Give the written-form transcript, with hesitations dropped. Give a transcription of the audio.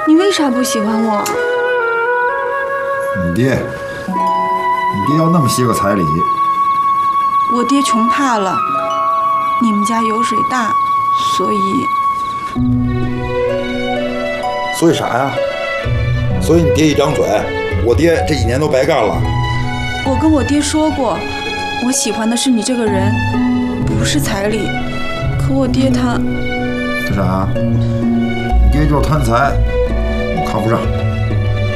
你为啥不喜欢我？ 你爹要那么些个彩礼， 我爹穷怕了，你们家油水大， 所以啥呀？所以你爹一张嘴，我爹这几年都白干了。 我跟我爹说过，我喜欢的是你这个人，不是彩礼。可我爹他…… 这啥？你爹就是贪财，我看不上。